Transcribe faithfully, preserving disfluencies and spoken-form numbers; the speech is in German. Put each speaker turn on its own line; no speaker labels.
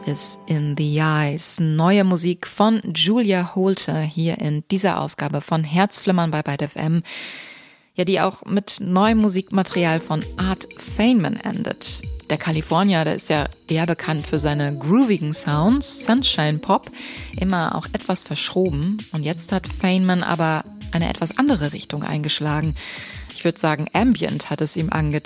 is in the Eyes. Neue Musik von Julia Holter hier in dieser Ausgabe von Herzflimmern bei Byte F M. Ja, die auch mit neuem Musikmaterial von Art Feynman endet. Der Kalifornier, der ist ja eher bekannt für seine groovigen Sounds, Sunshine Pop, immer auch etwas verschroben. Und jetzt hat Feynman aber eine etwas andere Richtung eingeschlagen. Ich würde sagen, Ambient hat es ihm angetan.